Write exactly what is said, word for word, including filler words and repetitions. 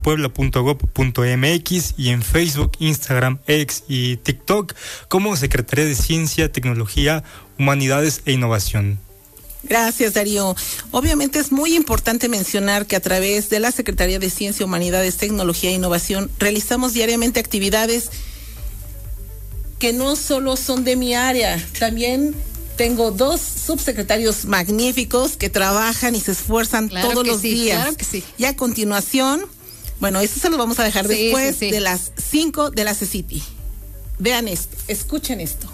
puebla punto gob punto m x y en Facebook, Instagram, X y TikTok como Secretaría de Ciencia, Tecnología, Humanidades e Innovación. Gracias, Darío. Obviamente es muy importante mencionar que a través de la Secretaría de Ciencia, Humanidades, Tecnología e Innovación realizamos diariamente actividades que no solo son de mi área, también tengo dos subsecretarios magníficos que trabajan y se esfuerzan claro todos los sí, días. Claro que sí. Y a continuación, bueno, eso se lo vamos a dejar sí, después sí, sí. de las cinco de la CECITI. Vean esto, escuchen esto.